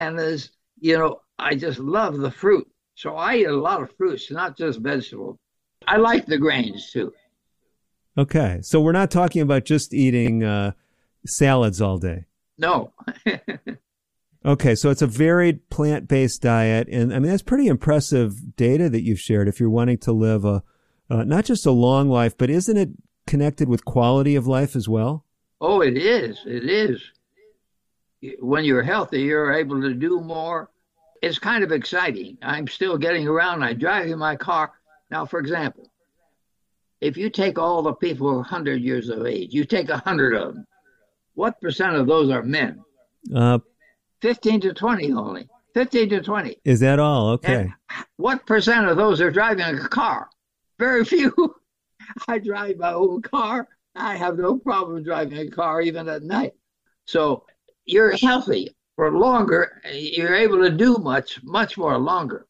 bananas. I just love the fruit. So I eat a lot of fruits, not just vegetables. I like the grains too. Okay, so we're not talking about just eating salads all day. No. Okay, so it's a varied plant-based diet, and I mean that's pretty impressive data that you've shared. If you're wanting to live a not just a long life, but isn't it connected with quality of life as well? Oh, it is. It is. When you're healthy, you're able to do more. It's kind of exciting. I'm still getting around. I drive in my car. Now, for example, if you take all the people who are 100 years of age, you take 100 of them, what percent of those are men? Uh, 15 to 20 only. 15 to 20. is that all? And Okay. what percent of those are driving a car? Very few. I drive my own car. I have no problem driving a car even at night. So you're healthy for longer. You're able to do much more longer.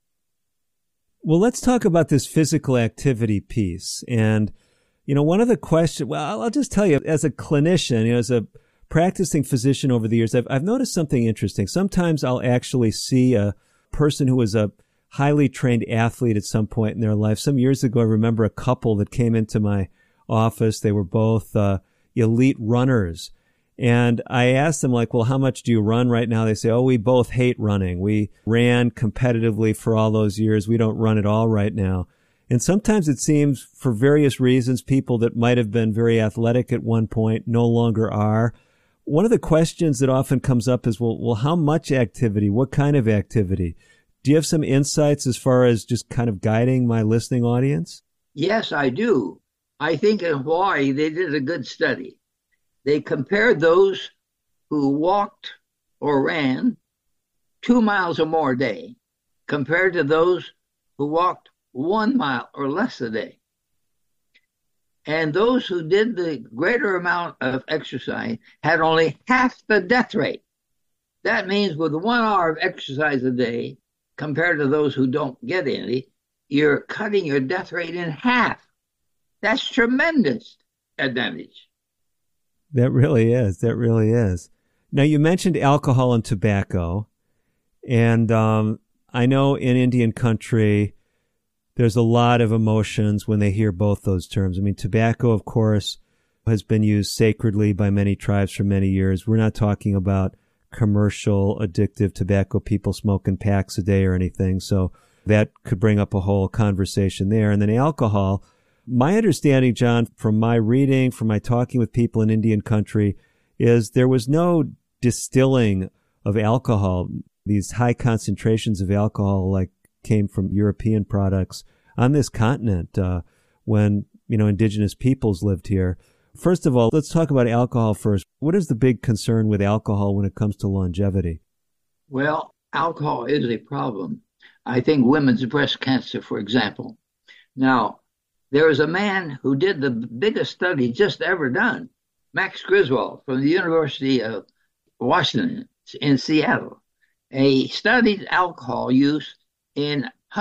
Well, let's talk about this physical activity piece. And, one of the questions, well, I'll just tell you, as a clinician, as a practicing physician over the years, I've noticed something interesting. Sometimes I'll actually see a person who was a highly trained athlete at some point in their life. Some years ago, I remember a couple that came into my office. They were both elite runners. And I asked them, like, well, how much do you run right now? They say, oh, we both hate running. We ran competitively for all those years. We don't run at all right now. And sometimes it seems for various reasons, people that might have been very athletic at one point no longer are. One of the questions that often comes up is, well, how much activity? What kind of activity? Do you have some insights as far as just kind of guiding my listening audience? Yes, I do. I think in Hawaii, they did a good study. They compared those who walked or ran 2 miles or more a day compared to those who walked 1 mile or less a day. And those who did the greater amount of exercise had only half the death rate. That means with 1 hour of exercise a day, compared to those who don't get any, you're cutting your death rate in half. That's tremendous advantage. That really is. That really is. Now, you mentioned alcohol and tobacco. And I know in Indian country, there's a lot of emotions when they hear both those terms. I mean, tobacco, of course, has been used sacredly by many tribes for many years. We're not talking about commercial addictive tobacco, people smoking packs a day or anything. So that could bring up a whole conversation there. And then alcohol, my understanding, John, from my reading, from my talking with people in Indian country, is there was no distilling of alcohol. These high concentrations of alcohol like came from European products on this continent when, indigenous peoples lived here. First of all, let's talk about alcohol first. What is the big concern with alcohol when it comes to longevity? Well, alcohol is a problem. I think women's breast cancer, for example. Now, there was a man who did the biggest study just ever done, Max Griswold from the University of Washington in Seattle. He studied alcohol use in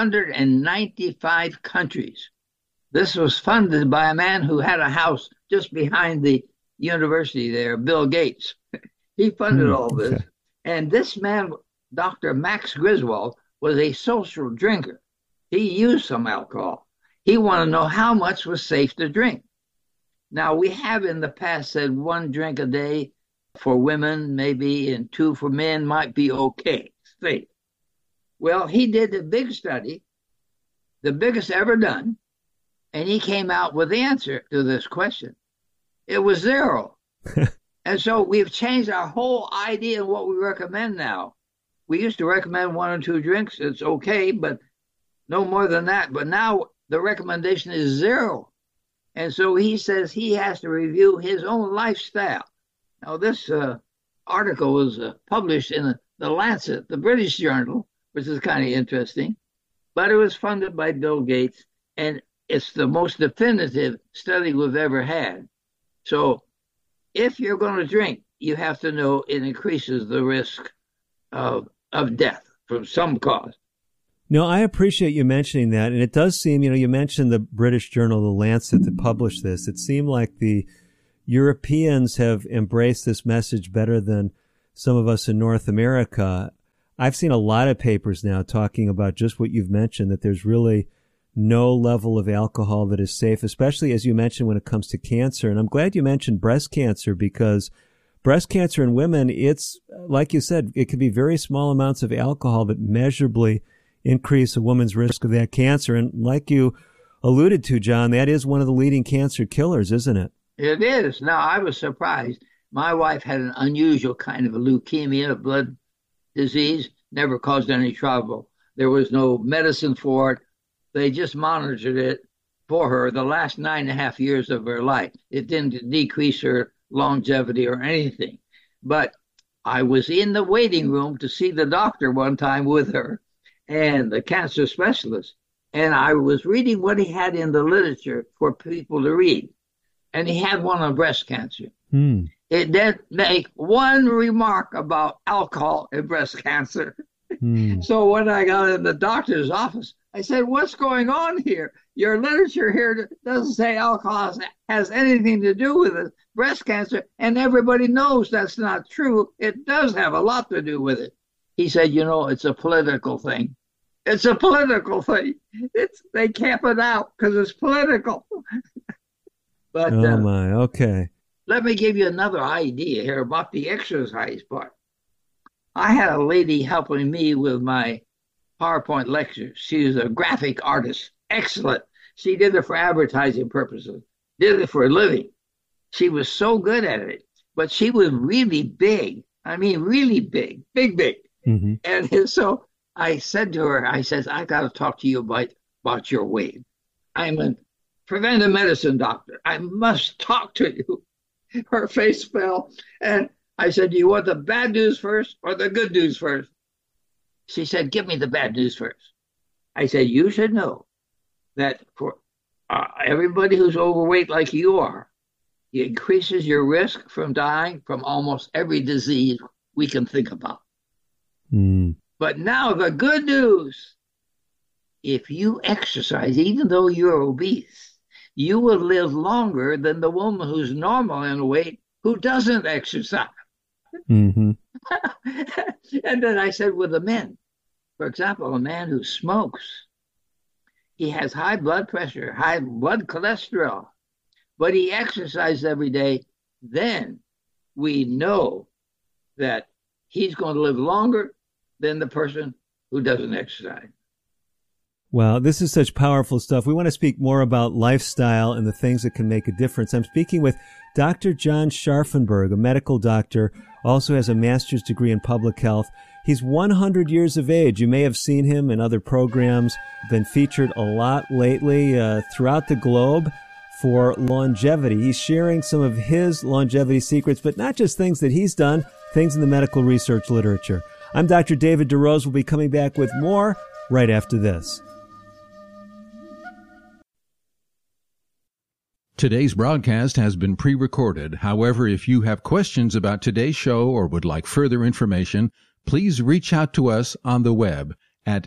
195 countries. This was funded by a man who had a house just behind the university there, Bill Gates. He funded all this. Okay. And this man, Dr. Max Griswold, was a social drinker. He used some alcohol. He wanted to know how much was safe to drink. Now, we have in the past said 1 drink a day for women, maybe, and 2 for men might be okay, safe. Well, he did a big study, the biggest ever done, and he came out with the answer to this question. It was 0. And so we've changed our whole idea of what we recommend now. We used to recommend 1 or 2 drinks. It's okay, but no more than that. But now the recommendation is 0. And so he says he has to review his own lifestyle. Now, this article was published in the Lancet, the British journal, which is kind of interesting. But it was funded by Bill Gates, and it's the most definitive study we've ever had. So if you're going to drink, you have to know it increases the risk of death from some cause. No, I appreciate you mentioning that. And it does seem, you mentioned the British journal, The Lancet, that published this. It seemed like the Europeans have embraced this message better than some of us in North America. I've seen a lot of papers now talking about just what you've mentioned, that there's really no level of alcohol that is safe, especially as you mentioned when it comes to cancer. And I'm glad you mentioned breast cancer, because breast cancer in women, it's like you said, it could be very small amounts of alcohol that measurably increase a woman's risk of that cancer. And like you alluded to, John, that is one of the leading cancer killers, isn't it? It is. Now, I was surprised. My wife had an unusual kind of a leukemia, a blood disease, never caused any trouble. There was no medicine for it. They just monitored it for her the last 9.5 years of her life. It didn't decrease her longevity or anything. But I was in the waiting room to see the doctor one time with her and the cancer specialist. And I was reading what he had in the literature for people to read. And he had one on breast cancer. It didn't make one remark about alcohol and breast cancer. So when I got in the doctor's office, I said, what's going on here? Your literature here doesn't say alcohol has anything to do with it. Breast cancer, and everybody knows that's not true. It does have a lot to do with it. He said, it's a political thing. It's a political thing. They camp it out because it's political. But oh my, okay. Let me give you another idea here about the exercise part. I had a lady helping me with my PowerPoint lectures. She was a graphic artist. Excellent. She did it for advertising purposes, did it for a living. She was so good at it, but she was really big. I mean, really big, big. Mm-hmm. And so I said to her, I got to talk to you about your weight. I'm a preventive medicine doctor. I must talk to you. Her face fell. And I said, do you want the bad news first or the good news first? She said, give me the bad news first. I said, you should know that for everybody who's overweight like you are, it increases your risk from dying from almost every disease we can think about. But now the good news, if you exercise, even though you're obese, you will live longer than the woman who's normal in weight who doesn't exercise. Mm-hmm. And then I said with the men, for example, a man who smokes, he has high blood pressure, high blood cholesterol, but he exercises every day, then we know that he's going to live longer than the person who doesn't exercise. Wow, this is such powerful stuff. We want to speak more about lifestyle and the things that can make a difference. I'm speaking with Dr. John Scharfenberg, a medical doctor, also has a master's degree in public health. He's 100 years of age. You may have seen him in other programs, been featured a lot lately throughout the globe for longevity. He's sharing some of his longevity secrets, but not just things that he's done, things in the medical research literature. I'm Dr. David DeRose. We'll be coming back with more right after this. Today's broadcast has been pre-recorded. However, if you have questions about today's show or would like further information, please reach out to us on the web at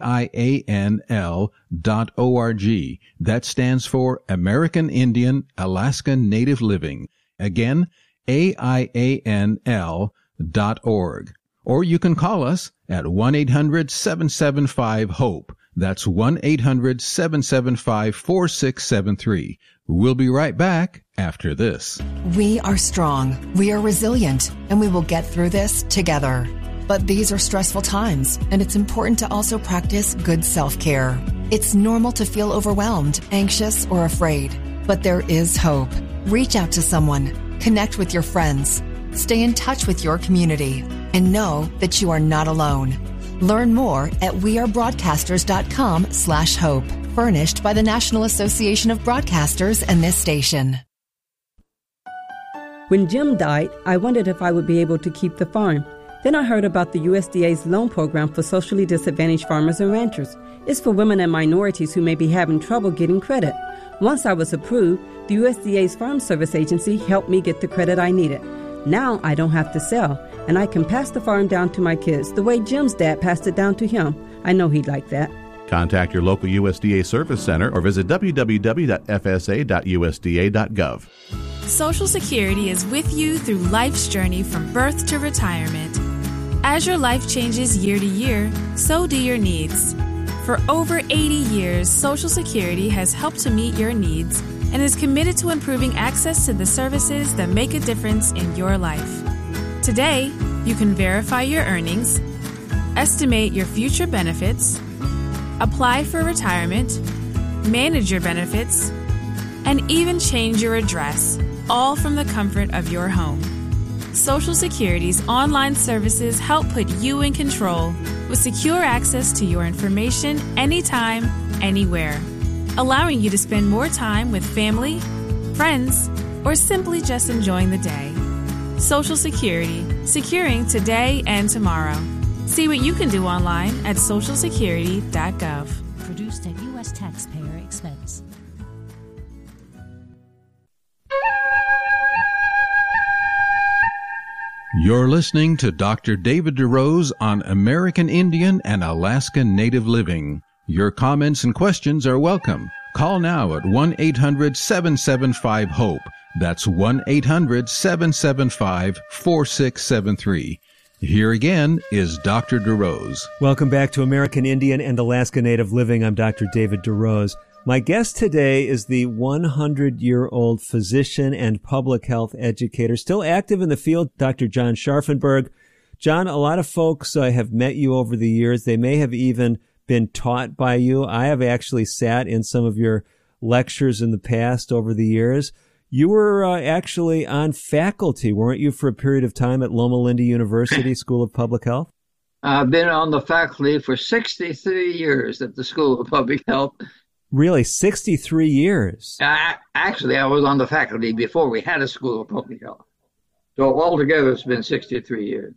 AIANL.org. That stands for American Indian Alaska Native Living. Again, AIANL.org. Or you can call us at 1-800-775-HOPE. That's 1-800-775-4673. We'll be right back after this. We are strong, we are resilient, and we will get through this together. But these are stressful times, and it's important to also practice good self-care. It's normal to feel overwhelmed, anxious, or afraid, but there is hope. Reach out to someone, connect with your friends, stay in touch with your community, and know that you are not alone. Learn more at wearebroadcasters.com/hope. Furnished by the National Association of Broadcasters and this station. When Jim died, I wondered if I would be able to keep the farm. Then I heard about the USDA's loan program for socially disadvantaged farmers and ranchers. It's for women and minorities who may be having trouble getting credit. Once I was approved, the USDA's Farm Service Agency helped me get the credit I needed. Now I don't have to sell, and I can pass the farm down to my kids the way Jim's dad passed it down to him. I know he'd like that. Contact your local USDA Service Center or visit www.fsa.usda.gov. Social Security is with you through life's journey from birth to retirement. As your life changes year to year, so do your needs. For over 80 years, Social Security has helped to meet your needs and is committed to improving access to the services that make a difference in your life. Today, you can verify your earnings, estimate your future benefits, apply for retirement, manage your benefits, and even change your address, all from the comfort of your home. Social Security's online services help put you in control with secure access to your information anytime, anywhere, allowing you to spend more time with family, friends, or simply just enjoying the day. Social Security, securing today and tomorrow. See what you can do online at socialsecurity.gov. Produced at U.S. taxpayer expense. You're listening to Dr. David DeRose on American Indian and Alaska Native Living. Your comments and questions are welcome. Call now at 1-800-775-HOPE. That's 1-800-775-4673. Here again is Dr. DeRose. Welcome back to American Indian and Alaska Native Living. I'm Dr. David DeRose. My guest today is the 100-year-old physician and public health educator, still active in the field, Dr. John Scharfenberg. John, a lot of folks have met you over the years. They may have even been taught by you. I have actually sat in some of your lectures in the past over the years. You were actually on faculty, weren't you, for a period of time at Loma Linda University School of Public Health? I've been on the faculty for 63 years at the School of Public Health. Really, 63 years? Actually, I was on the faculty before we had a School of Public Health. So altogether, it's been 63 years.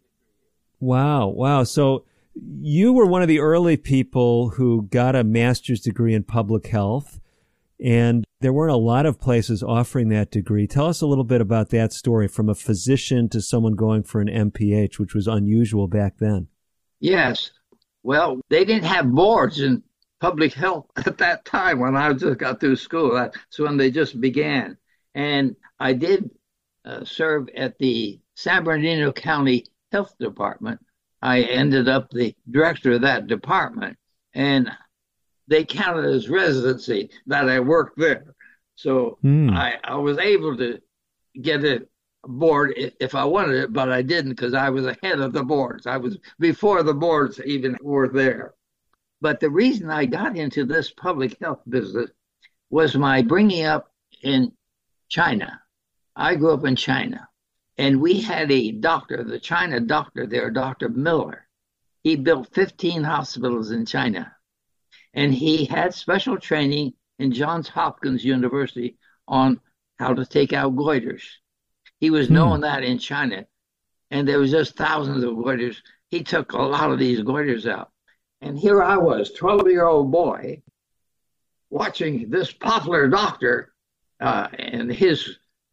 Wow. So you were one of the early people who got a master's degree in public health, and there weren't a lot of places offering that degree. Tell us a little bit about that story, from a physician to someone going for an MPH, which was unusual back then. Yes. Well, they didn't have boards in public health at that time when I just got through school. That's when they just began. And I did serve at the San Bernardino County Health Department. I ended up the director of that department, and they counted as residency that I worked there. So I was able to get a board if I wanted it, but I didn't because I was ahead of the boards. I was before the boards even were there. But the reason I got into this public health business was my bringing up in China. I grew up in China, and we had a doctor, the China doctor there, Dr. Miller. He built 15 hospitals in China, and he had special training in Johns Hopkins University on how to take out goiters. He was known that in China, and there was just thousands of goiters. He took a lot of these goiters out. And here I was, 12-year-old boy, watching this popular doctor, and his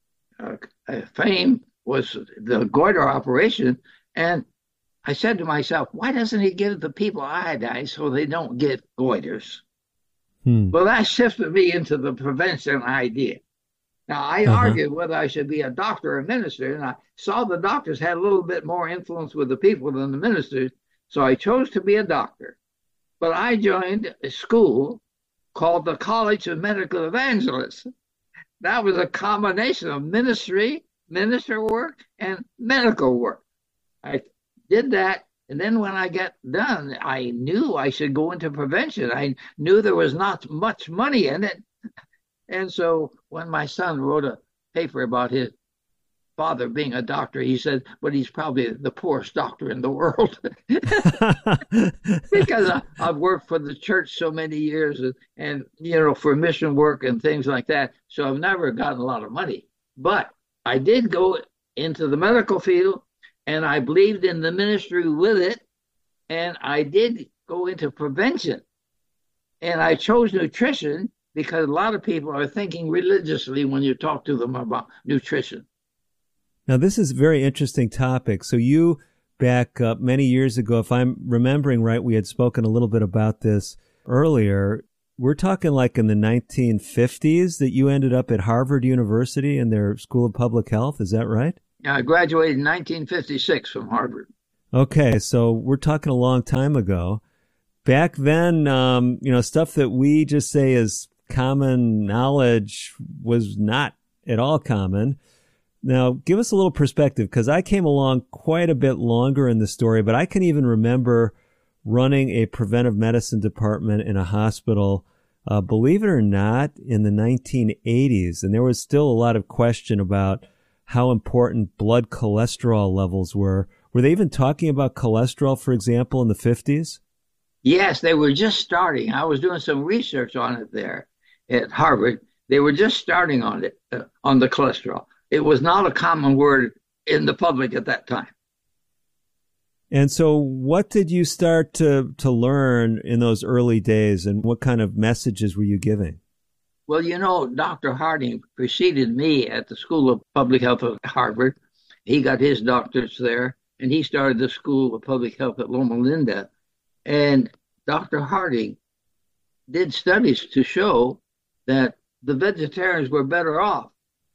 fame was the goiter operation. And I said to myself, why doesn't he give the people iodine so they don't get goiters? Well, that shifted me into the prevention idea. Now, I argued whether I should be a doctor or a minister, and I saw the doctors had a little bit more influence with the people than the ministers. So I chose to be a doctor, but I joined a school called the College of Medical Evangelists. That was a combination of minister work, and medical work. I did that, and then when I got done, I knew I should go into prevention. I knew there was not much money in it. And so when my son wrote a paper about his father being a doctor, he said, but he's probably the poorest doctor in the world. Because I've worked for the church so many years and, for mission work and things like that. So I've never gotten a lot of money. But I did go into the medical field, and I believed in the ministry with it. And I did go into prevention. And I chose nutrition because a lot of people are thinking religiously when you talk to them about nutrition. Now, this is a very interesting topic. So you, back up many years ago, if I'm remembering right, we had spoken a little bit about this earlier. We're talking like in the 1950s that you ended up at Harvard University in their School of Public Health. Is that right? I graduated in 1956 from Harvard. Okay, so we're talking a long time ago. Back then, stuff that we just say is common knowledge was not at all common. Now, give us a little perspective, because I came along quite a bit longer in the story, but I can even remember running a preventive medicine department in a hospital, believe it or not, in the 1980s. And there was still a lot of question about how important blood cholesterol levels were. Were they even talking about cholesterol, for example, in the 50s? Yes, they were just starting. I was doing some research on it there at Harvard. They were just starting on it, on the cholesterol. It was not a common word in the public at that time. And so what did you start to learn in those early days, and what kind of messages were you giving? Well, Dr. Harding preceded me at the School of Public Health at Harvard. He got his doctorates there, and he started the School of Public Health at Loma Linda. And Dr. Harding did studies to show that the vegetarians were better off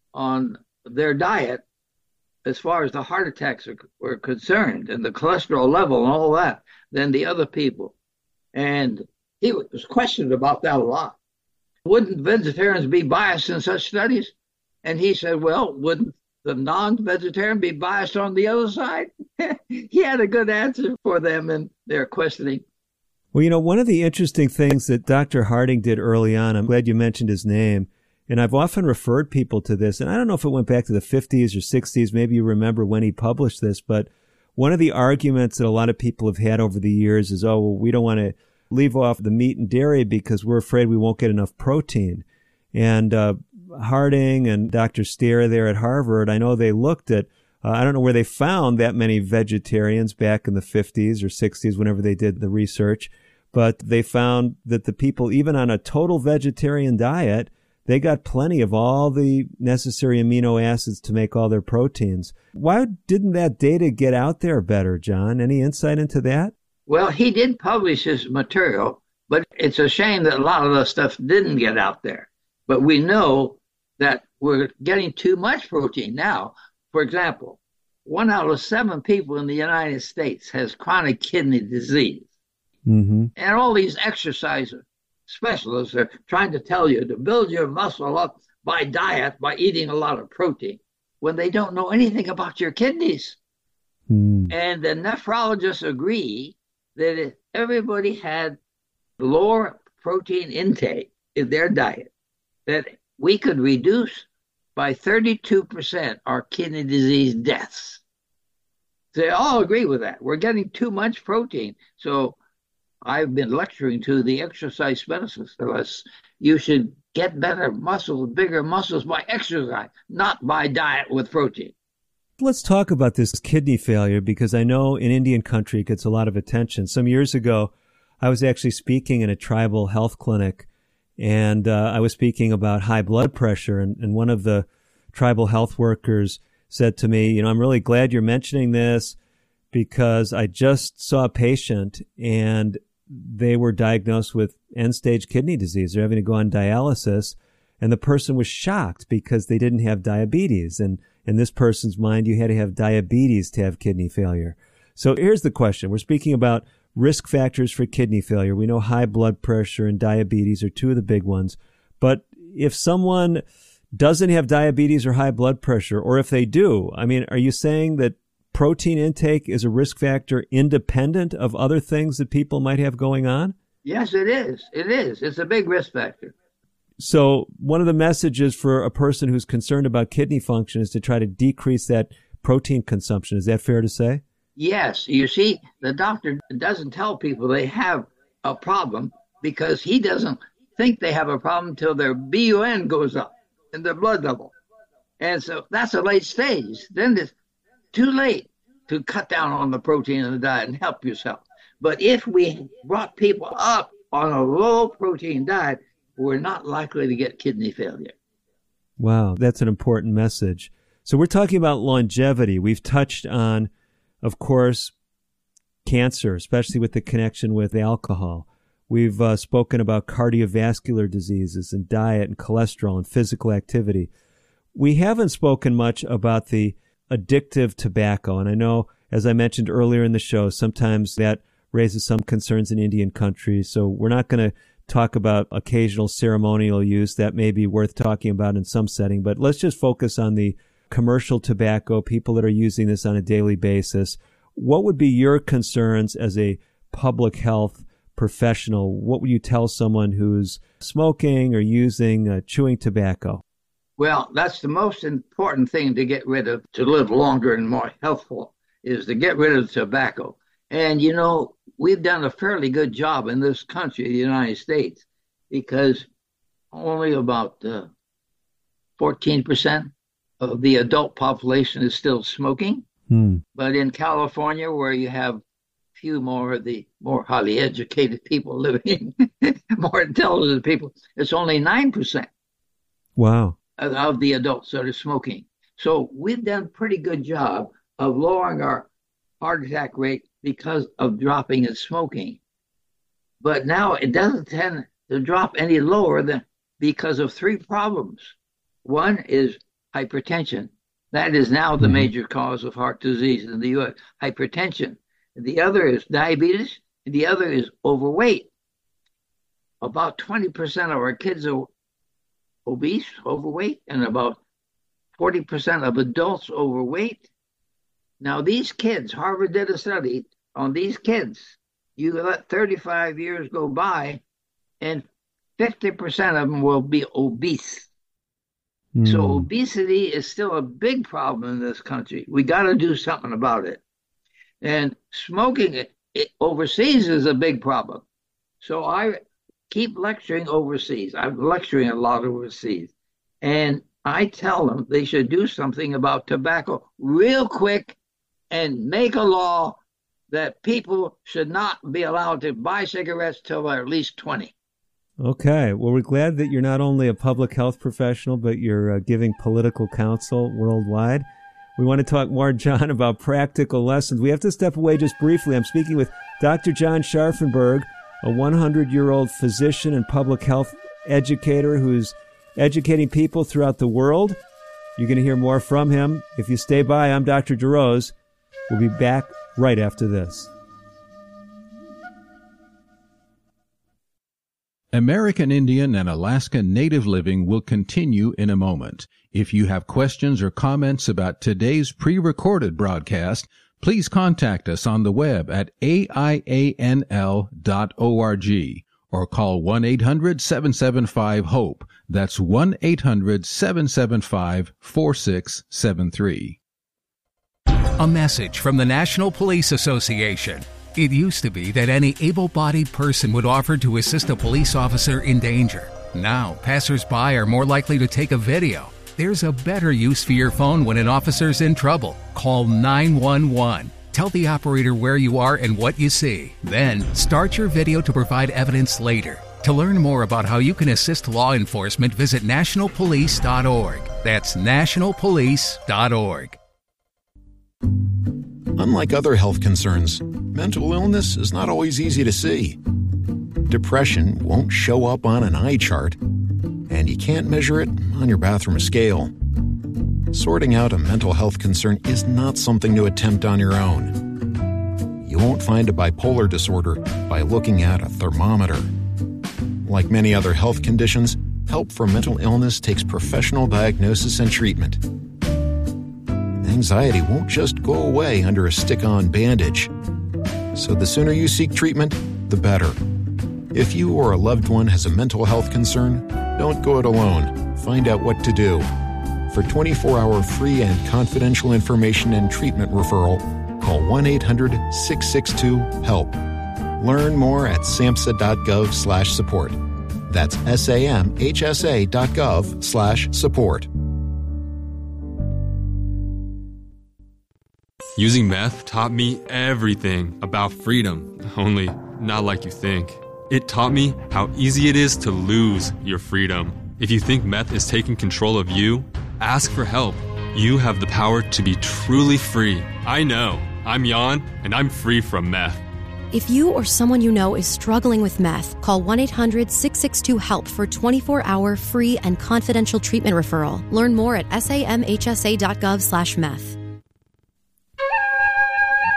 on their diet as far as the heart attacks were concerned and the cholesterol level and all that than the other people. And he was questioned about that a lot. Wouldn't vegetarians be biased in such studies? And he said, well, wouldn't the non-vegetarian be biased on the other side? He had a good answer for them in their questioning. Well, one of the interesting things that Dr. Harding did early on, I'm glad you mentioned his name, and I've often referred people to this, and I don't know if it went back to the 50s or 60s, maybe you remember when he published this, but one of the arguments that a lot of people have had over the years is, we don't want to leave off the meat and dairy because we're afraid we won't get enough protein. And Harding and Dr. Steer there at Harvard, I know they looked at, I don't know where they found that many vegetarians back in the 50s or 60s, whenever they did the research, but they found that the people, even on a total vegetarian diet, they got plenty of all the necessary amino acids to make all their proteins. Why didn't that data get out there better, John? Any insight into that? Well, he did publish his material, but it's a shame that a lot of the stuff didn't get out there. But we know that we're getting too much protein now. For example, 1 out of 7 people in the United States has chronic kidney disease. Mm-hmm. And all these exercise specialists are trying to tell you to build your muscle up by diet, by eating a lot of protein, when they don't know anything about your kidneys. And the nephrologists agree that if everybody had lower protein intake in their diet, that we could reduce by 32% our kidney disease deaths. They all agree with that. We're getting too much protein. So I've been lecturing to the exercise specialists. You should get better muscles, bigger muscles by exercise, not by diet with protein. Let's talk about this kidney failure, because I know in Indian country it gets a lot of attention. Some years ago, I was actually speaking in a tribal health clinic, and I was speaking about high blood pressure, and one of the tribal health workers said to me, I'm really glad you're mentioning this, because I just saw a patient and they were diagnosed with end-stage kidney disease. They're having to go on dialysis, and the person was shocked because they didn't have diabetes. And in this person's mind, you had to have diabetes to have kidney failure. So here's the question. We're speaking about risk factors for kidney failure. We know high blood pressure and diabetes are two of the big ones. But if someone doesn't have diabetes or high blood pressure, or if they do, are you saying that protein intake is a risk factor independent of other things that people might have going on? Yes, it is. It is. It's a big risk factor. So one of the messages for a person who's concerned about kidney function is to try to decrease that protein consumption. Is that fair to say? Yes. You see, the doctor doesn't tell people they have a problem because he doesn't think they have a problem until their BUN goes up in their blood level. And so that's a late stage. Then it's too late to cut down on the protein in the diet and help yourself. But if we brought people up on a low protein diet, we're not likely to get kidney failure. Wow, that's an important message. So we're talking about longevity. We've touched on, of course, cancer, especially with the connection with alcohol. We've spoken about cardiovascular diseases and diet and cholesterol and physical activity. We haven't spoken much about the addictive tobacco. And I know as I mentioned earlier in the show, sometimes that raises some concerns in Indian country. So we're not going to talk about occasional ceremonial use. That may be worth talking about in some setting, but let's just focus on the commercial tobacco, people that are using this on a daily basis. What would be your concerns as a public health professional? What would you tell someone who's smoking or using chewing tobacco? Well, that's the most important thing to get rid of, to live longer and more healthful, is to get rid of tobacco. And, you know, we've done a fairly good job in this country, the United States, because only about 14% of the adult population is still smoking. But in California, where you have few more of the more highly educated people living, more intelligent people, it's only 9%. Wow. Of the adults that are smoking. So we've done a pretty good job of lowering our heart attack rate because of dropping in smoking. But now it doesn't tend to drop any lower than because of three problems. One is hypertension. That is now the major cause of heart disease in the U.S., hypertension. The other is diabetes, and the other is overweight. About 20% of our kids are obese, overweight, and about 40% of adults overweight. Now, these kids, Harvard did a study on these kids. You let 35 years go by, and 50% of them will be obese. So obesity is still a big problem in this country. We got to do something about it. And smoking it overseas is a big problem. So I keep lecturing overseas. I'm lecturing a lot overseas. And I tell them they should do something about tobacco real quick and make a law that people should not be allowed to buy cigarettes till they're at least 20. Okay. Well, we're glad that you're not only a public health professional, but you're giving political counsel worldwide. We want to talk more, John, about practical lessons. We have to step away just briefly. I'm speaking with Dr. John Scharfenberg, a 100-year-old physician and public health educator who's educating people throughout the world. You're going to hear more from him. If you stay by, I'm Dr. DeRose. We'll be back right after this. American Indian and Alaska Native Living will continue in a moment. If you have questions or comments about today's pre-recorded broadcast, please contact us on the web at aianl.org or call 1-800-775-HOPE. That's 1-800-775-4673. A message from the National Police Association. It used to be that any able-bodied person would offer to assist a police officer in danger. Now, passers-by are more likely to take a video. There's a better use for your phone when an officer's in trouble. Call 911. Tell the operator where you are and what you see. Then, start your video to provide evidence later. To learn more about how you can assist law enforcement, visit nationalpolice.org. That's nationalpolice.org. Unlike other health concerns, mental illness is not always easy to see. Depression won't show up on an eye chart, and you can't measure it on your bathroom scale. Sorting out a mental health concern is not something to attempt on your own. You won't find a bipolar disorder by looking at a thermometer. Like many other health conditions, help for mental illness takes professional diagnosis and treatment. Anxiety won't just go away under a stick-on bandage. So the sooner you seek treatment, the better. If you or a loved one has a mental health concern, don't go it alone. Find out what to do. For 24-hour free and confidential information and treatment referral, call 1-800-662-HELP. Learn more at samhsa.gov/support. That's samhsa.gov/support. Using meth taught me everything about freedom, only not like you think. It taught me how easy it is to lose your freedom. If you think meth is taking control of you, ask for help. You have the power to be truly free. I know. I'm Jan, and I'm free from meth. If you or someone you know is struggling with meth, call 1-800-662-HELP for 24-hour free and confidential treatment referral. Learn more at samhsa.gov/meth.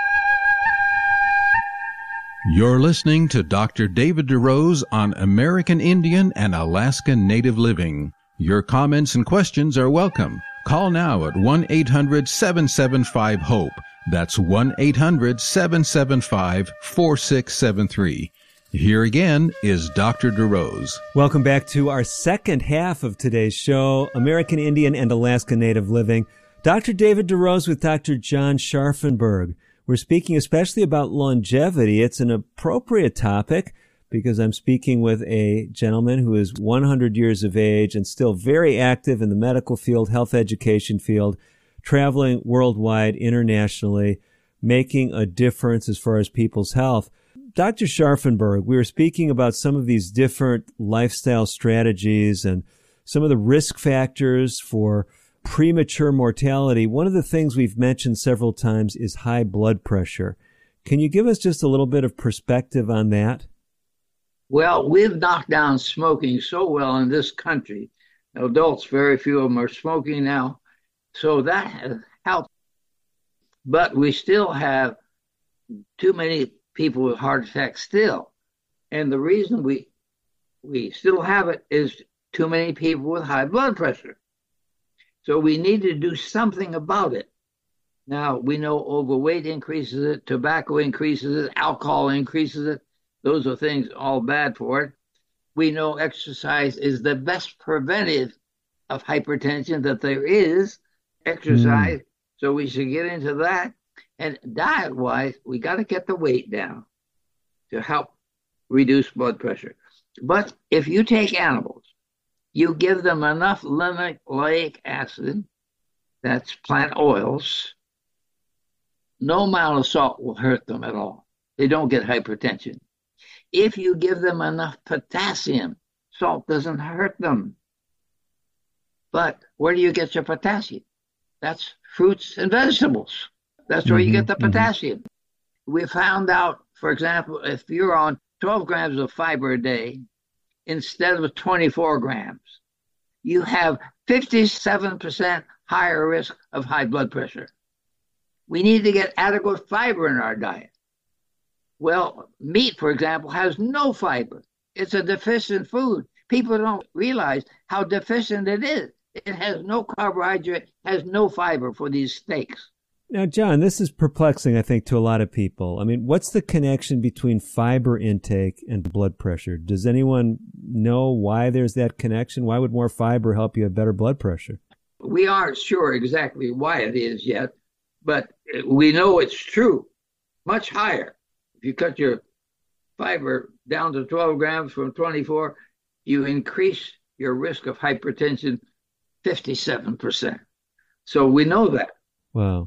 You're listening to Dr. David DeRose on American Indian and Alaska Native Living. Your comments and questions are welcome. Call now at 1-800-775-HOPE. That's 1-800-775-4673. Here again is Dr. DeRose. Welcome back to our second half of today's show, American Indian and Alaska Native Living. Dr. David DeRose with Dr. John Scharfenberg. We're speaking especially about longevity. It's an appropriate topic because I'm speaking with a gentleman who is 100 years of age and still very active in the medical field, health education field, traveling worldwide, internationally, making a difference as far as people's health. Dr. Scharfenberg, we were speaking about some of these different lifestyle strategies and some of the risk factors for premature mortality. One of the things we've mentioned several times is high blood pressure. Can you give us just a little bit of perspective on that? Well, we've knocked down smoking so well in this country. Adults, very few of them are smoking now. So that has helped. But we still have too many people with heart attacks still. And the reason we still have it is too many people with high blood pressure. So we need to do something about it. Now, we know overweight increases it, tobacco increases it, alcohol increases it. Those are things all bad for it. We know exercise is the best preventive of hypertension that there is, exercise. So we should get into that. And diet-wise, we got to get the weight down to help reduce blood pressure. But if you take animals, you give them enough linoleic acid, that's plant oils, no amount of salt will hurt them at all. They don't get hypertension. If you give them enough potassium, salt doesn't hurt them. But where do you get your potassium? That's fruits and vegetables. That's where you get the potassium. We found out, for example, if you're on 12 grams of fiber a day, instead of 24 grams, you have 57% higher risk of high blood pressure. We need to get adequate fiber in our diet. Well, meat, for example, has no fiber. It's a deficient food. People don't realize how deficient it is. It has no carbohydrate, has no fiber for these steaks. Now, John, this is perplexing, I think, to a lot of people. I mean, what's the connection between fiber intake and blood pressure? Does anyone know why there's that connection? Why would more fiber help you have better blood pressure? We aren't sure exactly why it is yet, but we know it's true. Much higher. If you cut your fiber down to 12 grams from 24, you increase your risk of hypertension 57%. So we know that. Wow.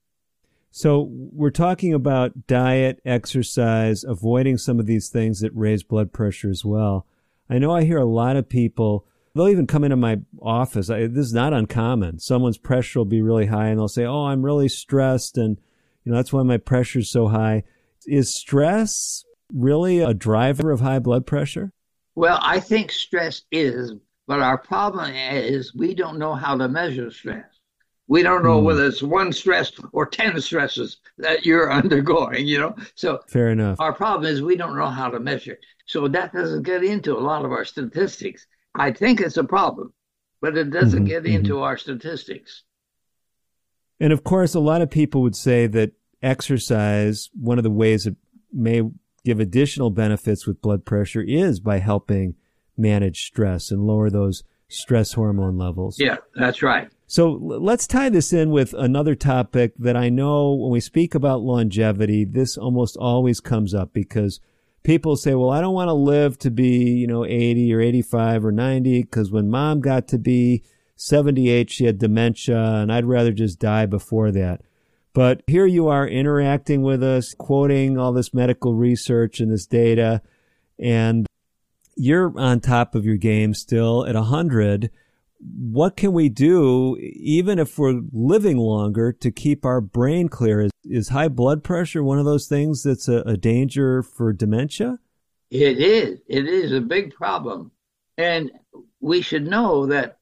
So we're talking about diet, exercise, avoiding some of these things that raise blood pressure as well. I know I hear a lot of people, they'll even come into my office. This is not uncommon. Someone's pressure will be really high and they'll say, oh, I'm really stressed and that's why my pressure's so high. Is stress really a driver of high blood pressure? Well, I think stress is, but our problem is we don't know how to measure stress. We don't know whether it's one stress or 10 stresses that you're undergoing, So fair enough. Our problem is we don't know how to measure it. So that doesn't get into a lot of our statistics. I think it's a problem, but it doesn't get into our statistics. And of course, a lot of people would say that exercise, one of the ways it may give additional benefits with blood pressure is by helping manage stress and lower those stress hormone levels. Yeah, that's right. So let's tie this in with another topic that I know when we speak about longevity, this almost always comes up because people say, well, I don't want to live to be, 80 or 85 or 90 because when mom got to be 78, she had dementia and I'd rather just die before that. But here you are interacting with us, quoting all this medical research and this data, and you're on top of your game still at 100. What can we do, even if we're living longer, to keep our brain clear? Is high blood pressure one of those things that's a danger for dementia? It is. It is a big problem. And we should know that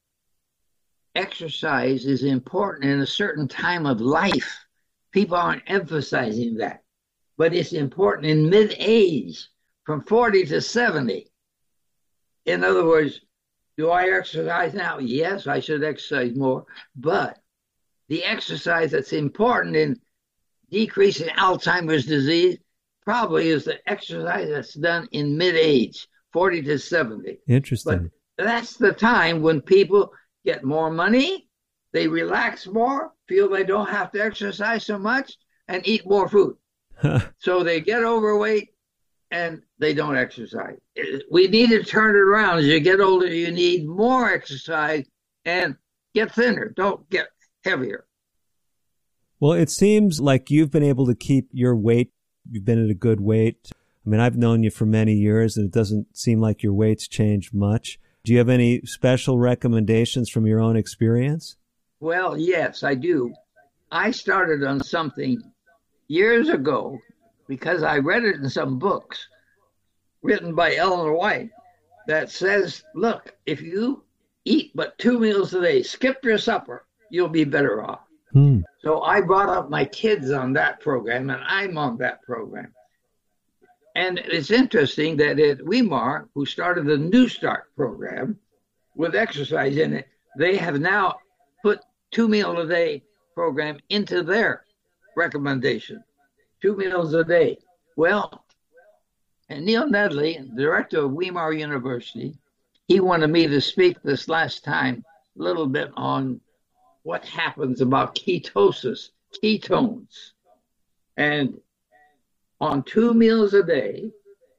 exercise is important in a certain time of life. People aren't emphasizing that. but it's important in mid-age, from 40 to 70. In other words, do I exercise now? Yes, I should exercise more, but the exercise that's important in decreasing Alzheimer's disease probably is the exercise that's done in mid-age, 40 to 70. Interesting. But that's the time when people get more money, they relax more, feel they don't have to exercise so much, and eat more food. So they get overweight and they don't exercise. We need to turn it around. As you get older, you need more exercise and get thinner. Don't get heavier. Well, it seems like you've been able to keep your weight. You've been at a good weight. I mean, I've known you for many years, and it doesn't seem like your weight's changed much. Do you have any special recommendations from your own experience? Well, yes, I do. I started on something years ago because I read it in some books written by Ellen White that says, look, if you eat but 2 meals a day, skip your supper, you'll be better off. So I brought up my kids on that program, and I'm on that program. And it's interesting that at Weimar, who started the New Start program with exercise in it, they have now put 2 meal a day program into their recommendation. 2 meals a day. Well, and Neil Nedley, director of Weimar University, he wanted me to speak this last time a little bit on what happens about ketosis, ketones. And on 2 meals a day,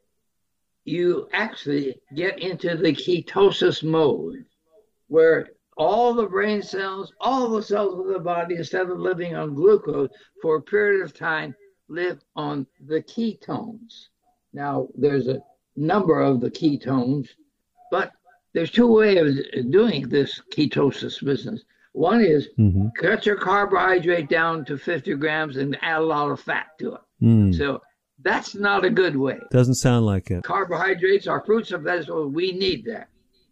you actually get into the ketosis mode where all the brain cells, all the cells of the body, instead of living on glucose for a period of time, live on the ketones. Now, there's a number of the ketones, but there's two ways of doing this ketosis business. One is cut your carbohydrate down to 50 grams and add a lot of fat to it. So that's not a good way. Doesn't sound like it. Carbohydrates are fruits and vegetables. We need that.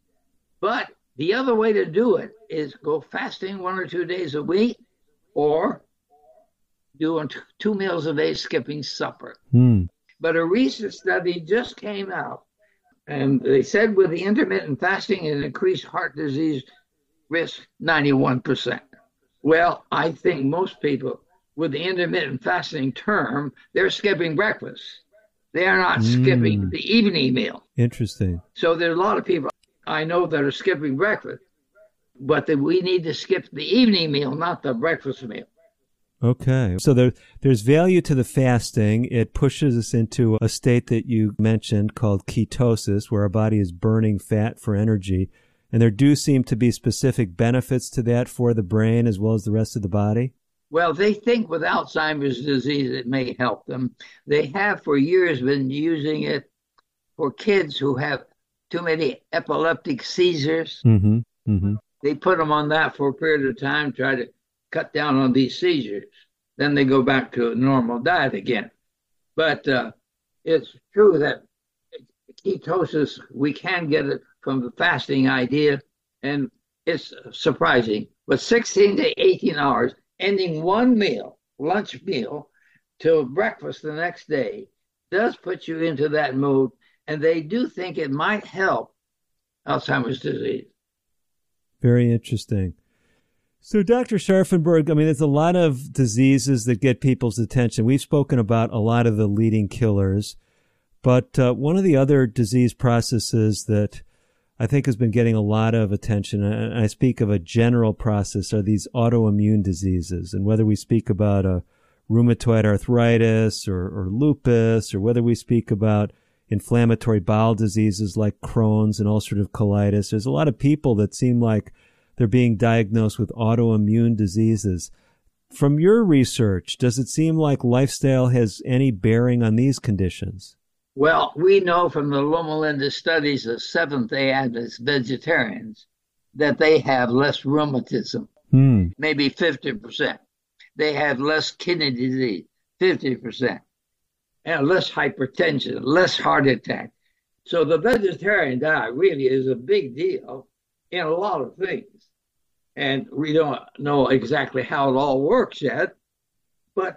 But the other way to do it is go fasting 1 or 2 days a week, or doing 2 meals a day, skipping supper. But a recent study just came out, and they said with the intermittent fasting, it increased heart disease risk 91%. Well, I think most people with the intermittent fasting term, they're skipping breakfast. They are not skipping the evening meal. Interesting. So there's a lot of people I know that are skipping breakfast, but we need to skip the evening meal, not the breakfast meal. Okay. So there's value to the fasting. It pushes us into a state that you mentioned called ketosis, where our body is burning fat for energy. And there do seem to be specific benefits to that for the brain as well as the rest of the body? Well, they think with Alzheimer's disease it may help them. They have for years been using it for kids who have too many epileptic seizures. They put them on that for a period of time, try to cut down on these seizures. Then they go back to a normal diet again. But it's true that ketosis, we can get it from the fasting idea, and it's surprising. But 16 to 18 hours, ending one meal, lunch meal, till breakfast the next day, does put you into that mode, and they do think it might help Alzheimer's disease. Very interesting. So, Dr. Scharfenberg, I mean, there's a lot of diseases that get people's attention. We've spoken about a lot of the leading killers, but one of the other disease processes that I think has been getting a lot of attention, and I speak of a general process, are these autoimmune diseases. And whether we speak about a rheumatoid arthritis or lupus, or whether we speak about inflammatory bowel diseases like Crohn's and ulcerative colitis, there's a lot of people that seem like they're being diagnosed with autoimmune diseases. From your research, does it seem like lifestyle has any bearing on these conditions? Well, we know from the Loma Linda studies of Seventh-day Adventist vegetarians that they have less rheumatism, maybe 50%. They have less kidney disease, 50%, and less hypertension, less heart attack. So the vegetarian diet really is a big deal in a lot of things. And we don't know exactly how it all works yet, but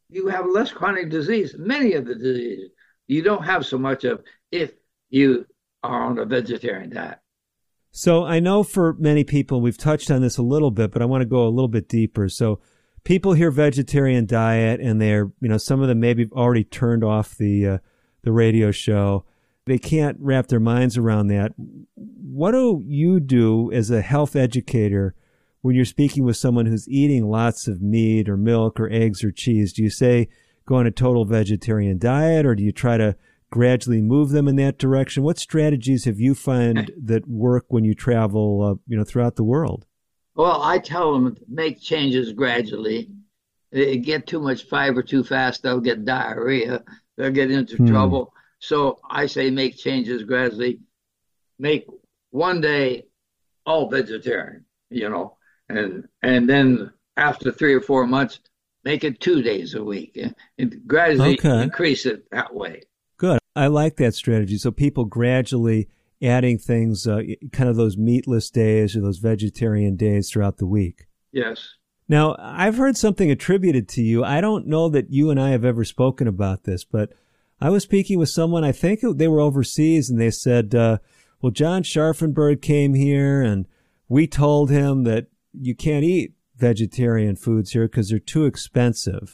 you have less chronic disease. Many of the diseases you don't have so much of if you are on a vegetarian diet. So I know for many people, we've touched on this a little bit, but I want to go a little bit deeper. So people hear vegetarian diet and they're, some of them maybe already turned off the radio show. They can't wrap their minds around that. What do you do as a health educator when you're speaking with someone who's eating lots of meat or milk or eggs or cheese? Do you say go on a total vegetarian diet, or do you try to gradually move them in that direction? What strategies have you found that work when you travel, throughout the world? Well, I tell them to make changes gradually. They get too much fiber too fast, they'll get diarrhea. They'll get into trouble. So I say make changes gradually. Make one day all vegetarian, and then after 3 or 4 months, make it 2 days a week and gradually increase it that way. Good. I like that strategy. So people gradually adding things, kind of those meatless days or those vegetarian days throughout the week. Yes. Now, I've heard something attributed to you. I don't know that you and I have ever spoken about this, but I was speaking with someone, I think they were overseas, and they said, well, John Scharfenberg came here and we told him that you can't eat vegetarian foods here because they're too expensive.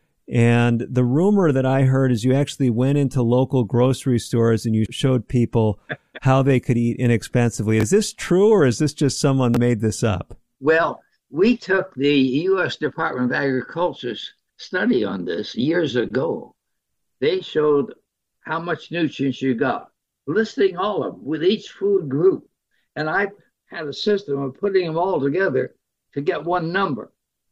And the rumor that I heard is you actually went into local grocery stores and you showed people how they could eat inexpensively. Is this true, or is this just someone made this up? Well, we took the U.S. Department of Agriculture's study on this years ago. They showed how much nutrients you got, listing all of them with each food group. And I had a system of putting them all together to get one number.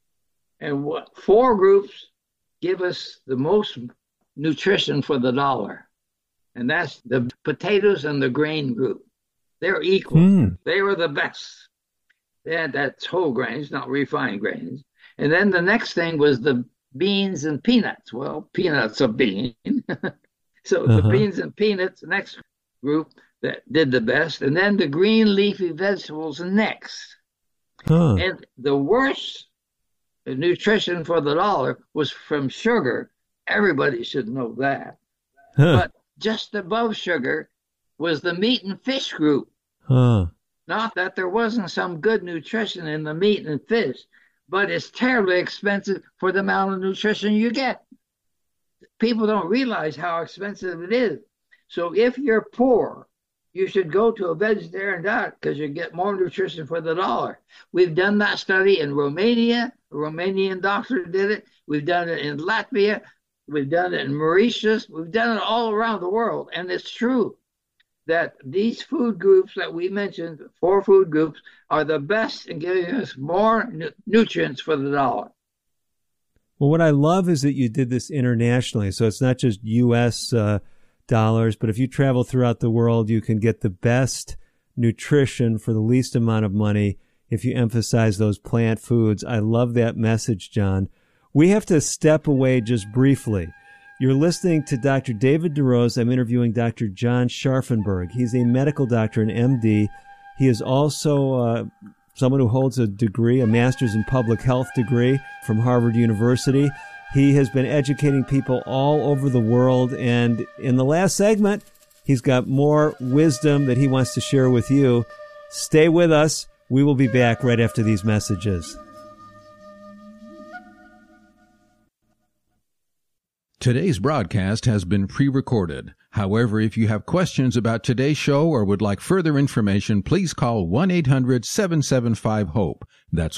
And 4 groups give us the most nutrition for the dollar. And that's the potatoes and the grain group. They're equal. They were the best. That's whole grains, not refined grains. And then the next thing was the beans and peanuts. Well, peanuts are bean. So the beans and peanuts, the next group that did the best. And then the green leafy vegetables next. And the worst nutrition for the dollar was from sugar. Everybody should know that. But just above sugar was the meat and fish group. Not that there wasn't some good nutrition in the meat and fish, but it's terribly expensive for the amount of nutrition you get. People don't realize how expensive it is. So if you're poor, you should go to a vegetarian diet because you get more nutrition for the dollar. We've done that study in Romania. A Romanian doctor did it. We've done it in Latvia. We've done it in Mauritius. We've done it all around the world. And it's true that these food groups that we mentioned, 4 food groups, are the best in giving us more nutrients for the dollar. Well, what I love is that you did this internationally. So it's not just U.S. Dollars, but if you travel throughout the world, you can get the best nutrition for the least amount of money if you emphasize those plant foods. I love that message, John. We have to step away just briefly. You're listening to Dr. David DeRose. I'm interviewing Dr. John Scharfenberg. He's a medical doctor, an MD. He is also someone who holds a degree, a master's in public health degree from Harvard University. He has been educating people all over the world, and in the last segment, he's got more wisdom that he wants to share with you. Stay with us. We will be back right after these messages. Today's broadcast has been pre-recorded. However, if you have questions about today's show or would like further information, please call 1-800-775-HOPE. That's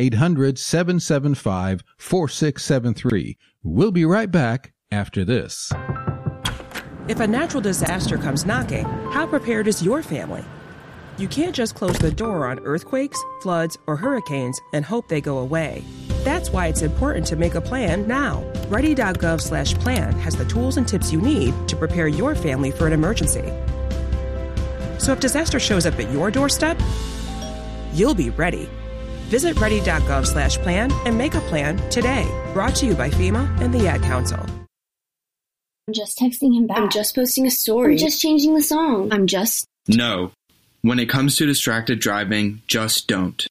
1-800-775-4673. We'll be right back after this. If a natural disaster comes knocking, how prepared is your family? You can't just close the door on earthquakes, floods, or hurricanes and hope they go away. That's why it's important to make a plan now. Ready.gov/plan has the tools and tips you need to prepare your family for an emergency. So if disaster shows up at your doorstep, you'll be ready. Visit ready.gov/plan and make a plan today. Brought to you by FEMA and the Ad Council. I'm just texting him back. I'm just posting a story. I'm just changing the song. No. When it comes to distracted driving, just don't.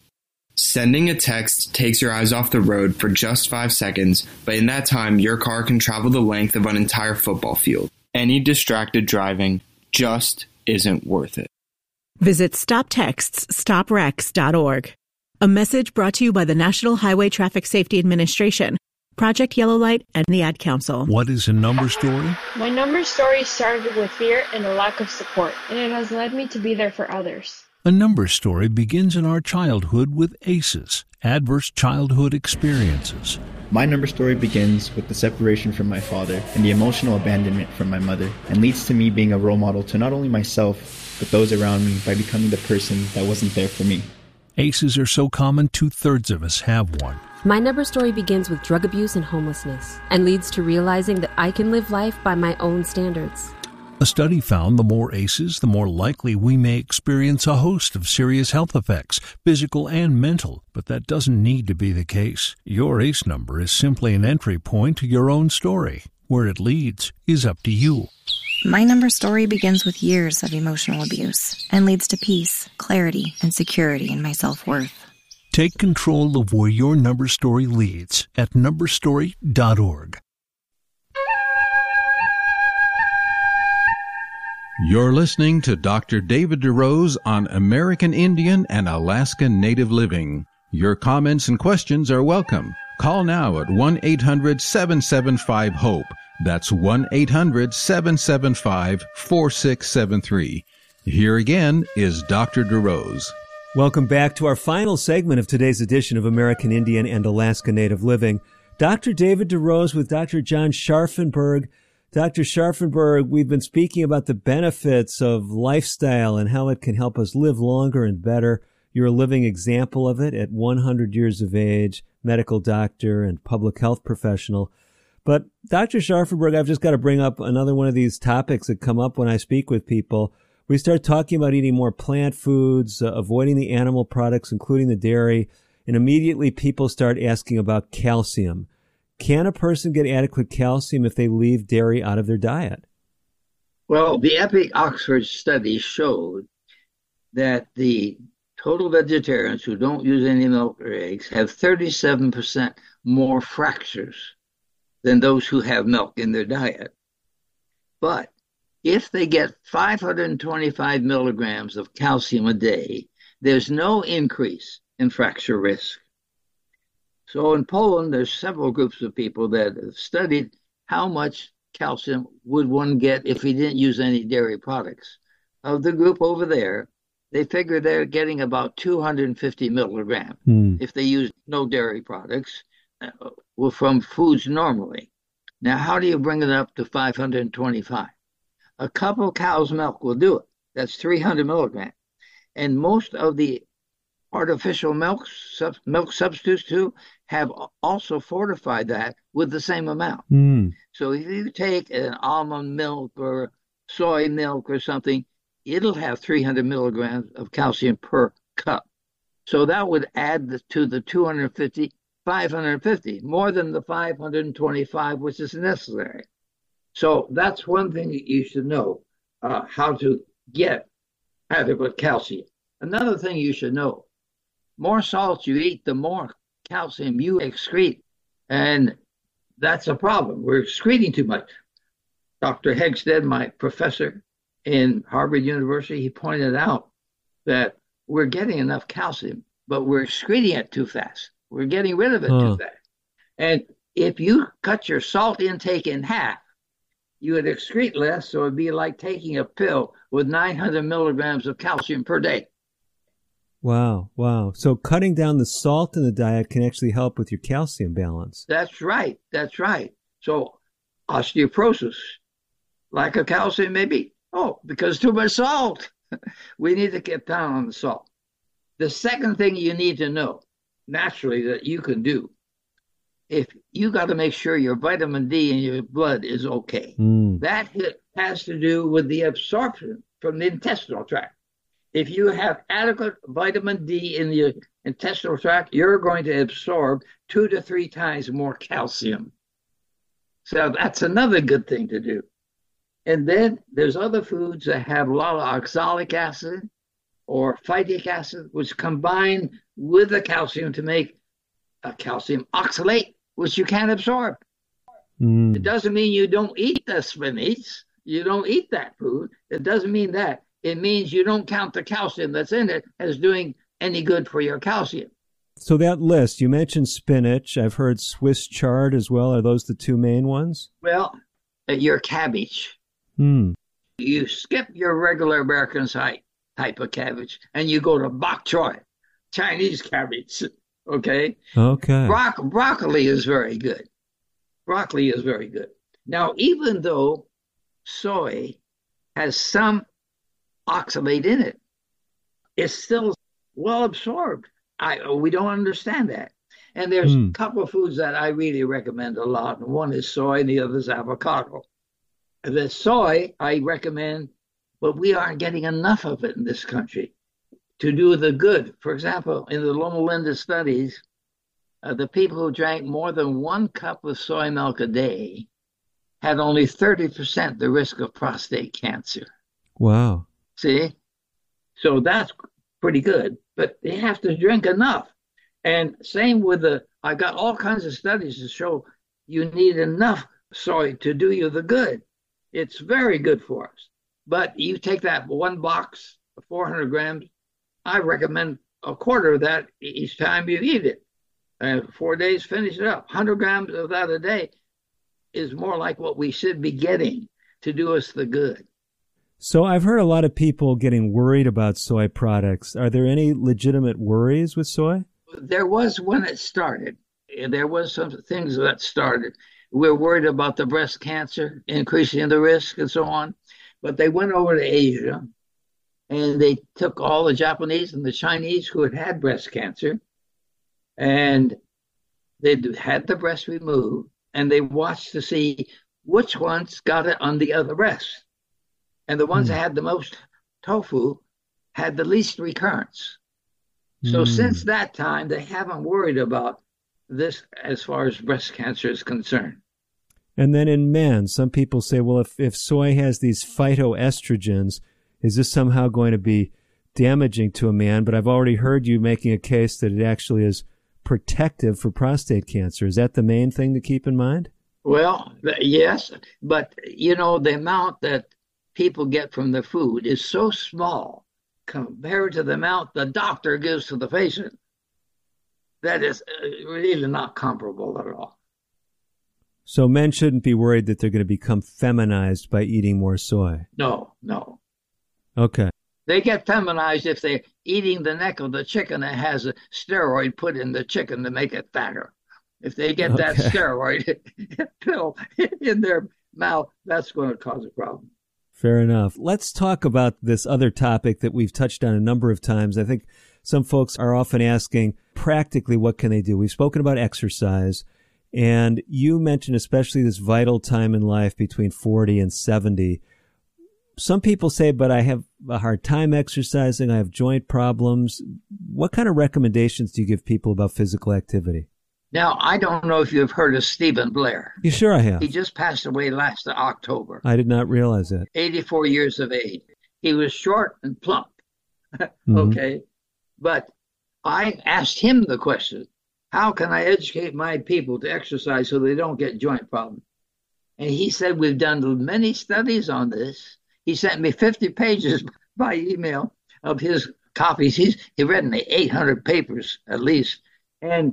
Sending a text takes your eyes off the road for just 5 seconds, but in that time, your car can travel the length of an entire football field. Any distracted driving just isn't worth it. Visit StopTextsStopWrecks.org. A message brought to you by the National Highway Traffic Safety Administration, Project Yellow Light, and the Ad Council. What is a number story? My number story started with fear and a lack of support, and it has led me to be there for others. A number story begins in our childhood with ACEs, adverse childhood experiences. My number story begins with the separation from my father and the emotional abandonment from my mother, and leads to me being a role model to not only myself, but those around me by becoming the person that wasn't there for me. ACEs are so common, 2/3 of us have one. My number story begins with drug abuse and homelessness, and leads to realizing that I can live life by my own standards. A study found the more ACEs, the more likely we may experience a host of serious health effects, physical and mental, but that doesn't need to be the case. Your ACE number is simply an entry point to your own story. Where it leads is up to you. My number story begins with years of emotional abuse and leads to peace, clarity, and security in my self-worth. Take control of where your number story leads at numberstory.org. You're listening to Dr. David DeRose on American Indian and Alaska Native Living. Your comments and questions are welcome. Call now at 1-800-775-HOPE. That's 1-800-775-4673. Here again is Dr. DeRose. Welcome back to our final segment of today's edition of American Indian and Alaska Native Living. Dr. David DeRose with Dr. John Scharfenberg. Dr. Scharfenberg, we've been speaking about the benefits of lifestyle and how it can help us live longer and better. You're a living example of it at 100 years of age, medical doctor and public health professional. But Dr. Scharfenberg, I've just got to bring up another one of these topics that come up when I speak with people. We start talking about eating more plant foods, avoiding the animal products, including the dairy, and immediately people start asking about calcium. Can a person get adequate calcium if they leave dairy out of their diet? Well, the EPIC Oxford study showed that the total vegetarians who don't use any milk or eggs have 37% more fractures than those who have milk in their diet. But if they get 525 milligrams of calcium a day, there's no increase in fracture risk. So in Poland, there's several groups of people that have studied how much calcium would one get if he didn't use any dairy products. Of the group over there, they figure they're getting about 250 milligrams if they use no dairy products from foods normally. Now, how do you bring it up to 525? A cup of cow's milk will do it. That's 300 milligrams. And most of the artificial milk substitutes too have also fortified that with the same amount. So if you take an almond milk or soy milk or something, it'll have 300 milligrams of calcium per cup. So that would add to the 250, 550, more than the 525, which is necessary. So that's one thing that you should know, how to get adequate calcium. Another thing you should know, more salt you eat, the more calcium you excrete. And that's a problem. We're excreting too much. Dr. Hegstead, my professor in Harvard University, he pointed out that we're getting enough calcium, but we're excreting it too fast. We're getting rid of it too fast. And if you cut your salt intake in half, you would excrete less, so it'd be like taking a pill with 900 milligrams of calcium per day. Wow. So cutting down the salt in the diet can actually help with your calcium balance. That's right. So osteoporosis, lack of calcium maybe. Oh, because too much salt. We need to get down on the salt. The second thing you need to know, naturally, that you can do, if you got to make sure your vitamin D in your blood is okay. That has to do with the absorption from the intestinal tract. If you have adequate vitamin D in the intestinal tract, you're going to absorb 2 to 3 times more calcium. So that's another good thing to do. And then there's other foods that have a lot of oxalic acid or phytic acid, which combine with the calcium to make a calcium oxalate, which you can't absorb. It doesn't mean you don't eat the spinach. You don't eat that food. It doesn't mean that. It means you don't count the calcium that's in it as doing any good for your calcium. So that list, you mentioned spinach. I've heard Swiss chard as well. Are those the two main ones? Well, your cabbage. You skip your regular American type of cabbage and you go to bok choy, Chinese cabbage. Okay? Okay. Broccoli is very good. Broccoli is very good. Now, even though soy has some oxalate in it, it's still well absorbed. We don't understand that. And there's a couple of foods that I really recommend a lot. And one is soy and the other is avocado. The soy I recommend, but we aren't getting enough of it in this country to do the good. For example, in the Loma Linda studies, the people who drank more than 1 cup of soy milk a day had only 30% the risk of prostate cancer. Wow. See? So that's pretty good, but they have to drink enough. And same with I got all kinds of studies to show you need enough soy to do you the good. It's very good for us. But you take that one box, 400 grams, I recommend a quarter of that each time you eat it. 4 days, finish it up. 100 grams of that a day is more like what we should be getting to do us the good. So I've heard a lot of people getting worried about soy products. Are there any legitimate worries with soy? There was when it started. There was some things that started. We're worried about the breast cancer, increasing the risk and so on. But they went over to Asia and they took all the Japanese and the Chinese who had had breast cancer and they had the breast removed and they watched to see which ones got it on the other breast. And the ones that had the most tofu had the least recurrence. So since that time, they haven't worried about this as far as breast cancer is concerned. And then in men, some people say, well, if soy has these phytoestrogens, is this somehow going to be damaging to a man? But I've already heard you making a case that it actually is protective for prostate cancer. Is that the main thing to keep in mind? Well, yes, but the amount that people get from the food is so small compared to the amount the doctor gives to the patient that is really not comparable at all. So men shouldn't be worried that they're going to become feminized by eating more soy? No. Okay. They get feminized if they're eating the neck of the chicken that has a steroid put in the chicken to make it fatter. If they get that steroid pill in their mouth, that's going to cause a problem. Fair enough. Let's talk about this other topic that we've touched on a number of times. I think some folks are often asking, practically, what can they do? We've spoken about exercise, and you mentioned especially this vital time in life between 40 and 70. Some people say, but I have a hard time exercising, I have joint problems. What kind of recommendations do you give people about physical activity? Now, I don't know if you've heard of Stephen Blair. You sure I have. He just passed away last October. I did not realize that. 84 years of age. He was short and plump. Okay. But I asked him the question, how can I educate my people to exercise so they don't get joint problems? And he said, we've done many studies on this. He sent me 50 pages by email of his copies. He read me 800 papers at least. And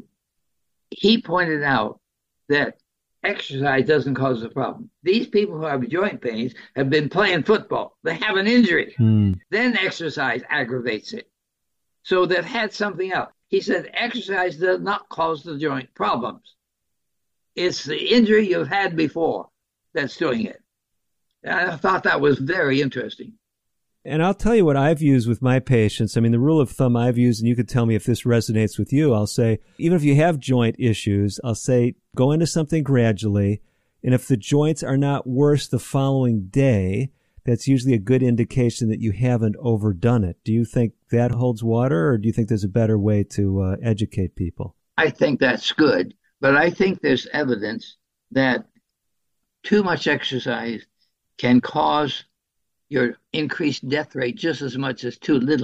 he pointed out that exercise doesn't cause the problem. These people who have joint pains have been playing football. They have an injury. Then exercise aggravates it. So they've had something else. He said exercise does not cause the joint problems. It's the injury you've had before that's doing it. And I thought that was very interesting. And I'll tell you what I've used with my patients. I mean, the rule of thumb I've used, and you could tell me if this resonates with you, I'll say, even if you have joint issues, I'll say, go into something gradually. And if the joints are not worse the following day, that's usually a good indication that you haven't overdone it. Do you think that holds water, or do you think there's a better way to educate people? I think that's good, but I think there's evidence that too much exercise can cause your increased death rate just as much as too little.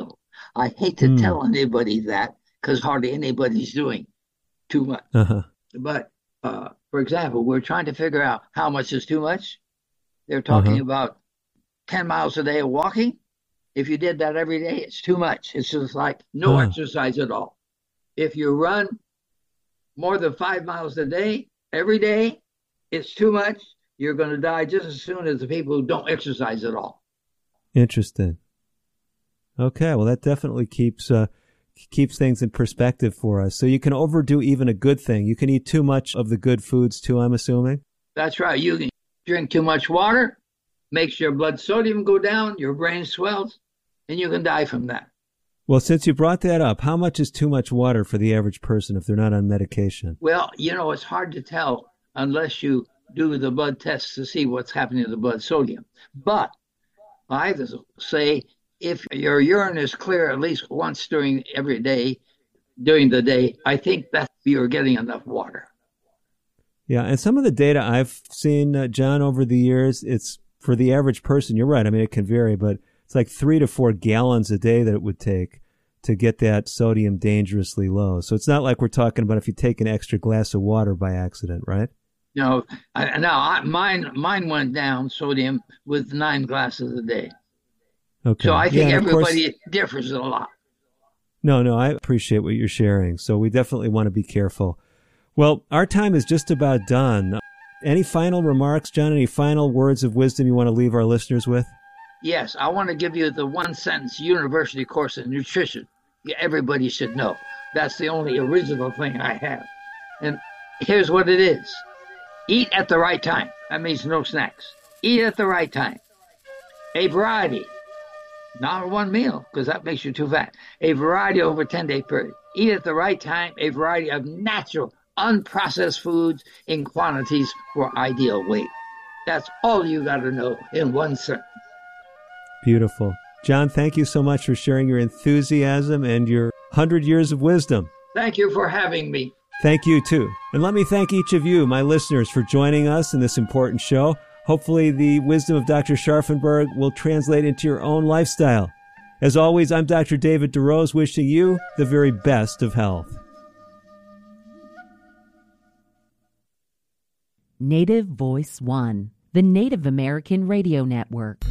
I hate to tell anybody that because hardly anybody's doing too much. But, for example, we're trying to figure out how much is too much. They're talking about 10 miles a day of walking. If you did that every day, it's too much. It's just like no exercise at all. If you run more than 5 miles a day, every day, it's too much. You're going to die just as soon as the people who don't exercise at all. Interesting. Okay, well, that definitely keeps things in perspective for us. So you can overdo even a good thing. You can eat too much of the good foods too, I'm assuming? That's right. You can drink too much water, makes your blood sodium go down, your brain swells, and you can die from that. Well, since you brought that up, how much is too much water for the average person if they're not on medication? Well, it's hard to tell unless you do the blood tests to see what's happening to the blood sodium. But I say if your urine is clear at least once during the day, I think that you're getting enough water. Yeah, and some of the data I've seen, John, over the years, it's for the average person, you're right, I mean, it can vary, but it's like 3 to 4 gallons a day that it would take to get that sodium dangerously low. So it's not like we're talking about if you take an extra glass of water by accident, right? No, mine went down sodium with 9 glasses a day. Okay. So I think everybody differs a lot. No, I appreciate what you're sharing. So we definitely want to be careful. Well, our time is just about done. Any final remarks, John? Any final words of wisdom you want to leave our listeners with? Yes, I want to give you the one-sentence university course in nutrition everybody should know. That's the only original thing I have. And here's what it is. Eat at the right time. That means no snacks. Eat at the right time. A variety. Not one meal, because that makes you too fat. A variety over a 10-day period. Eat at the right time. A variety of natural, unprocessed foods in quantities for ideal weight. That's all you got to know in one sentence. Beautiful. John, thank you so much for sharing your enthusiasm and your 100 years of wisdom. Thank you for having me. Thank you, too. And let me thank each of you, my listeners, for joining us in this important show. Hopefully the wisdom of Dr. Scharfenberg will translate into your own lifestyle. As always, I'm Dr. David DeRose, wishing you the very best of health. Native Voice One, the Native American Radio Network.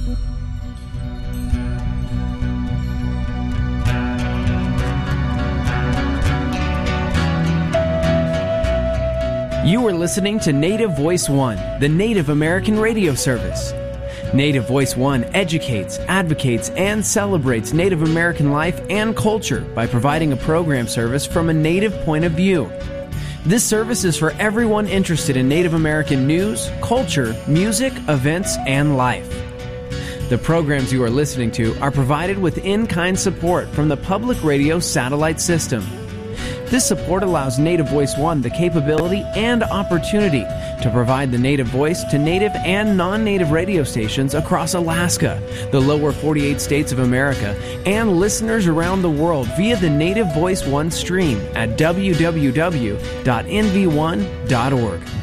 You are listening to Native Voice One, the Native American radio service. Native Voice One educates, advocates, and celebrates Native American life and culture by providing a program service from a Native point of view. This service is for everyone interested in Native American news, culture, music, events, and life. The programs you are listening to are provided with in-kind support from the Public Radio Satellite System. This support allows Native Voice One the capability and opportunity to provide the native voice to native and non-native radio stations across Alaska, the lower 48 states of America, and listeners around the world via the Native Voice One stream at www.nv1.org.